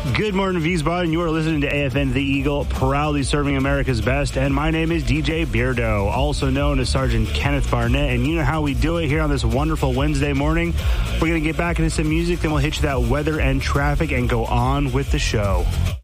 Good morning, Wiesbaden. You are listening to AFN The Eagle, proudly serving America's best. And my name is DJ Beardo, also known as Sergeant Kenneth Barnett. And you know how we do it here on this wonderful Wednesday morning. We're going to get back into some music, then we'll hit you that weather and traffic and go on with the show.